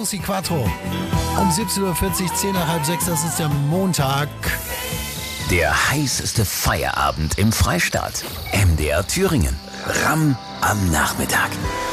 Rossi Quattro. Um 17.40 Uhr, 10 nach halb 6, das ist der Montag. Der heißeste Feierabend im Freistaat. MDR Thüringen. Ramm am Nachmittag.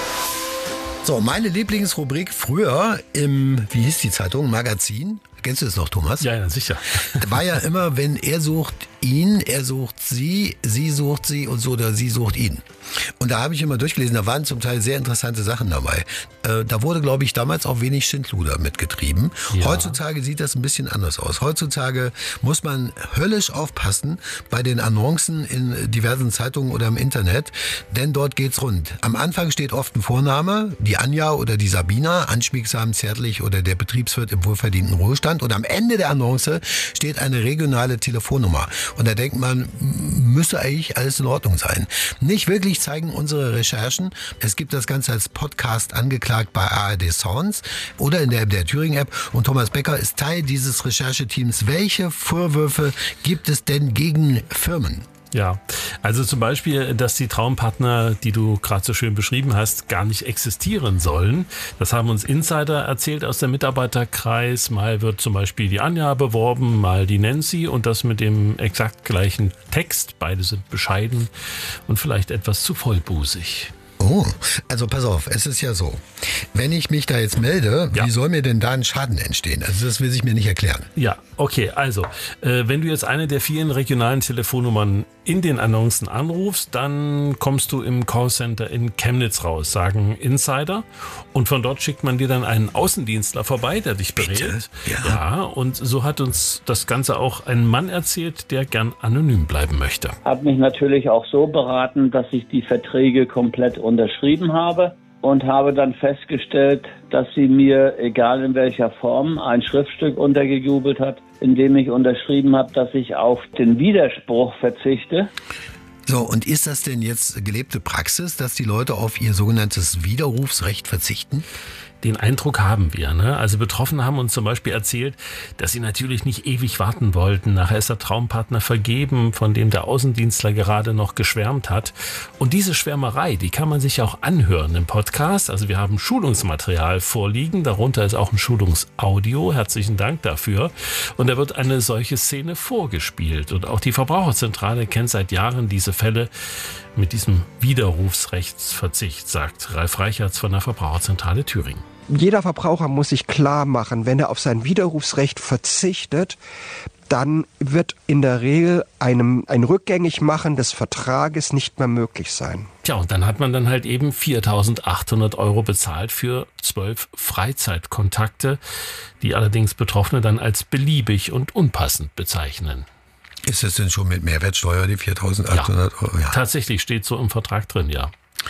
So, meine Lieblingsrubrik früher im, wie hieß die Zeitung, Magazin? Kennst du das noch, Thomas? Ja, sicher. War ja immer, wenn er sucht ihn, er sucht sie sucht sie und so, oder sie sucht ihn. Und da habe ich immer durchgelesen, da waren zum Teil sehr interessante Sachen dabei. Da wurde, glaube ich, damals auch wenig Schindluder mitgetrieben. Ja. Heutzutage sieht das ein bisschen anders aus. Heutzutage muss man höllisch aufpassen bei den Annoncen in diversen Zeitungen oder im Internet, denn dort geht's rund. Am Anfang steht oft ein Vorname, die Anja oder die Sabina, anschmiegsam, zärtlich oder der Betriebswirt im wohlverdienten Ruhestand. Und am Ende der Annonce steht eine regionale Telefonnummer. Und da denkt man, müsste eigentlich alles in Ordnung sein. Nicht wirklich zeigen unsere Recherchen. Es gibt das Ganze als Podcast angeklagt bei ARD Sounds oder in der MDR Thüringen App. Und Thomas Becker ist Teil dieses Rechercheteams. Welche Vorwürfe gibt es denn gegen Firmen? Ja, also zum Beispiel, dass die Traumpartner, die du gerade so schön beschrieben hast, gar nicht existieren sollen. Das haben uns Insider erzählt aus dem Mitarbeiterkreis. Mal wird zum Beispiel die Anja beworben, mal die Nancy und das mit dem exakt gleichen Text. Beide sind bescheiden und vielleicht etwas zu vollbusig. Oh, also pass auf, es ist ja so, wenn ich mich da jetzt melde, wie soll mir denn da ein Schaden entstehen? Also das will sich mir nicht erklären. Ja, okay, also wenn du jetzt eine der vielen regionalen Telefonnummern in den Annoncen anrufst, dann kommst du im Callcenter in Chemnitz raus, sagen Insider. Und von dort schickt man dir dann einen Außendienstler vorbei, der dich berät. Bitte? Ja, und so hat uns das Ganze auch ein Mann erzählt, der gern anonym bleiben möchte. Hat mich natürlich auch so beraten, dass ich die Verträge komplett unterschrieben habe und habe dann festgestellt, dass sie mir, egal in welcher Form, ein Schriftstück untergejubelt hat, in dem ich unterschrieben habe, dass ich auf den Widerspruch verzichte. So, und ist das denn jetzt gelebte Praxis, dass die Leute auf ihr sogenanntes Widerrufsrecht verzichten? Den Eindruck haben wir, ne? Also Betroffene haben uns zum Beispiel erzählt, dass sie natürlich nicht ewig warten wollten. Nachher ist der Traumpartner vergeben, von dem der Außendienstler gerade noch geschwärmt hat. Und diese Schwärmerei, die kann man sich auch anhören im Podcast. Also wir haben Schulungsmaterial vorliegen, darunter ist auch ein Schulungsaudio. Herzlichen Dank dafür. Und da wird eine solche Szene vorgespielt. Und auch die Verbraucherzentrale kennt seit Jahren diese Fälle mit diesem Widerrufsrechtsverzicht, sagt Ralf Reichertz von der Verbraucherzentrale Thüringen. Jeder Verbraucher muss sich klar machen, wenn er auf sein Widerrufsrecht verzichtet, dann wird in der Regel ein Rückgängigmachen des Vertrages nicht mehr möglich sein. Tja, und dann hat man dann halt eben 4.800 € bezahlt für 12 Freizeitkontakte, die allerdings Betroffene dann als beliebig und unpassend bezeichnen. Ist das denn schon mit Mehrwertsteuer, die 4.800 €? Ja, tatsächlich steht so im Vertrag drin, ja.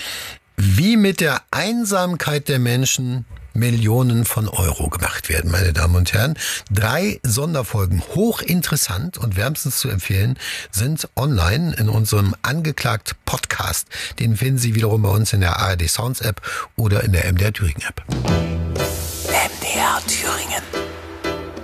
Wie mit der Einsamkeit der Menschen Millionen von Euro gemacht werden, meine Damen und Herren. 3 Sonderfolgen, hochinteressant und wärmstens zu empfehlen, sind online in unserem angeklagt Podcast. Den finden Sie wiederum bei uns in der ARD Sounds App oder in der MDR Thüringen App. MDR Thüringen.